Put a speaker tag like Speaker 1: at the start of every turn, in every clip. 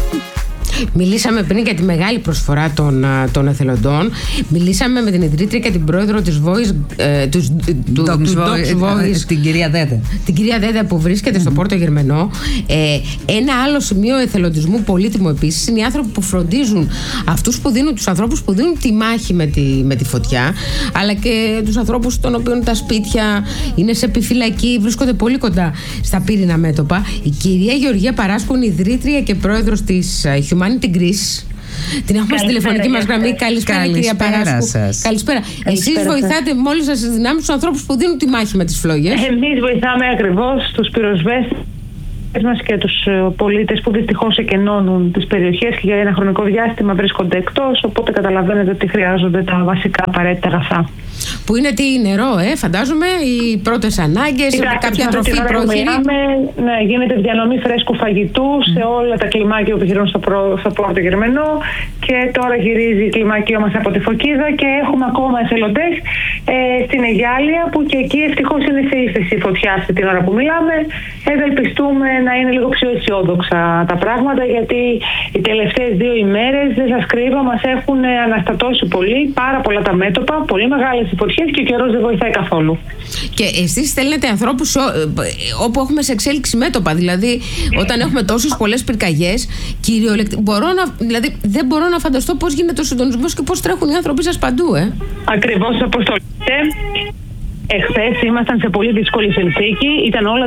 Speaker 1: Μιλήσαμε πριν για τη μεγάλη προσφορά των εθελοντών. Μιλήσαμε με την ιδρύτρια και την πρόεδρο της Voice, του Docs Voice,
Speaker 2: την κυρία Δέδε.
Speaker 1: Την κυρία Δέδε που βρίσκεται στο Πόρτο Γερμενό. Ένα άλλο σημείο εθελοντισμού πολύτιμο επίσης είναι οι άνθρωποι που φροντίζουν τους ανθρώπους που δίνουν τη μάχη με τη φωτιά, αλλά και τους ανθρώπους των οποίων τα σπίτια είναι σε επιφυλακή, βρίσκονται πολύ κοντά στα πύρινα μέτωπα. Η κυρία Γεωργία Παράσκου είναι ιδρύτρια και πρόεδρος της Humanity Greece. Την έχουμε στη τηλεφωνική μας γραμμή. Καλησπέρα, κυρία Παράσκου. Καλησπέρα. Εσείς βοηθάτε με όλες σας τις δυνάμεις τους ανθρώπους που δίνουν τη μάχη με τις φλόγες.
Speaker 3: Εμείς βοηθάμε ακριβώς τους πυροσβέστες μας και τους πολίτες που δυστυχώς εκενώνουν τις περιοχές και για ένα χρονικό διάστημα βρίσκονται εκτός, οπότε καταλαβαίνετε ότι χρειάζονται τα βασικά απαραίτητα αγαθά.
Speaker 1: Που είναι νερό, φαντάζομαι, οι πρώτες ανάγκες, κάποια τροφή πρόχειρη.
Speaker 3: Ναι, γίνεται διανομή φρέσκου φαγητού σε όλα τα κλιμάκια που επιχειρούν στο Πόρτο Γερμενό και τώρα γυρίζει η κλιμάκιο μας από τη Φωκίδα και έχουμε ακόμα εθελοντές στην Αιγιάλια που και εκεί ευτυχώς είναι σε ύφεση η φωτιά αυτή την ώρα που μιλάμε. Ευελπιστούμε να είναι λίγο πιο αισιόδοξα τα πράγματα, γιατί οι τελευταίες 2 ημέρες, δεν σας κρύβω, μας έχουν αναστατώσει πολύ, πάρα πολλά τα μέτωπα, πολύ μεγάλες οι φωτιές και ο καιρός δεν βοηθάει καθόλου.
Speaker 1: Και εσείς στέλνετε ανθρώπους όπου έχουμε σε εξέλιξη μέτωπα, δηλαδή όταν έχουμε τόσες πολλές πυρκαγιές, δηλαδή δεν μπορώ να φανταστώ πώς γίνεται ο συντονισμός και πώς τρέχουν οι άνθρωποι σας παντού.
Speaker 3: Ακριβώς όπως το λέτε. Εχθές ήμασταν σε πολύ δύσκολη συνθήκη, ήταν όλα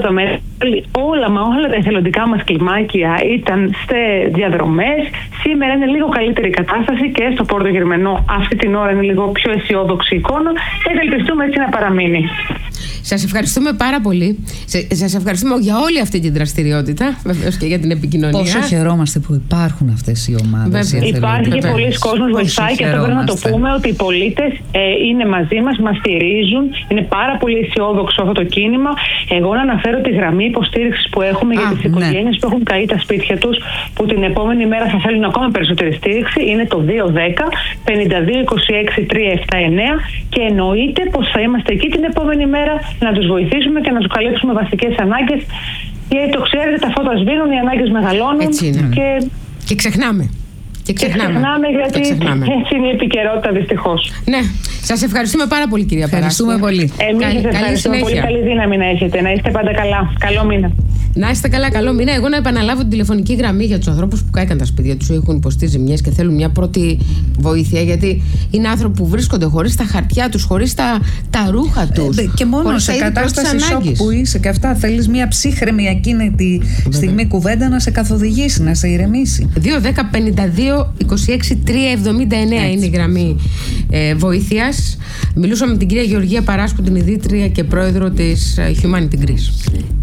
Speaker 3: τα εθελοντικά μας κλιμάκια ήταν σε διαδρομές. Σήμερα είναι λίγο καλύτερη η κατάσταση και στο Πόρτο Γερμενό αυτή την ώρα είναι λίγο πιο αισιόδοξη εικόνα και ευελπιστούμε έτσι να παραμείνει.
Speaker 1: Σας ευχαριστούμε πάρα πολύ. Σας ευχαριστούμε για όλη αυτή την δραστηριότητα, βεβαίως και για την επικοινωνία.
Speaker 2: Πόσο χαιρόμαστε που υπάρχουν αυτές οι ομάδες.
Speaker 3: Υπάρχει και πολλοί κόσμος βοηθάει και αυτό πρέπει να το πούμε, ότι οι πολίτες είναι μαζί μας, μας στηρίζουν. Είναι πάρα πολύ αισιόδοξο αυτό το κίνημα. Εγώ να αναφέρω τη γραμμή υποστήριξης που έχουμε για τις οικογένειες που έχουν καεί τα σπίτια τους, που την επόμενη μέρα θα θέλουν ακόμα περισσότερη στήριξη. Είναι το 210 52 26 379 και εννοείται πως θα είμαστε εκεί την επόμενη μέρα να τους βοηθήσουμε και να τους καλύψουμε βασικές ανάγκες. Γιατί το ξέρετε, τα φώτα σβήνουν, οι ανάγκες μεγαλώνουν.
Speaker 1: Έτσι είναι. Και ξεχνάμε.
Speaker 3: Και ξεχνάμε γιατί έτσι είναι η επικαιρότητα δυστυχώς.
Speaker 1: Ναι. Σας ευχαριστούμε πάρα πολύ, κυρία Παράσκου.
Speaker 2: Ευχαριστούμε πολύ.
Speaker 3: Εμείς σας ευχαριστούμε πολύ. Καλή δύναμη να έχετε. Να είστε πάντα καλά. Καλό μήνα.
Speaker 1: Να είστε καλά, καλό μήνα. Εγώ να επαναλάβω την τηλεφωνική γραμμή για τους ανθρώπους που κάηκαν τα σπίτια τους, έχουν υποστεί ζημιές και θέλουν μια πρώτη βοήθεια. Γιατί είναι άνθρωποι που βρίσκονται χωρίς τα χαρτιά τους, χωρίς τα ρούχα τους.
Speaker 2: Και μόνο σε κατάσταση σοκ που είσαι και αυτά, θέλεις μια ψύχρεμη εκείνη τη στιγμή κουβέντα να σε καθοδηγήσει, να σε ηρεμήσει.
Speaker 1: 210 52 26 379 είναι η γραμμή βοήθειας. Μιλούσαμε με την κυρία Γεωργία Παράσκου, την ιδρύτρια και πρόεδρο της Humanity Greece.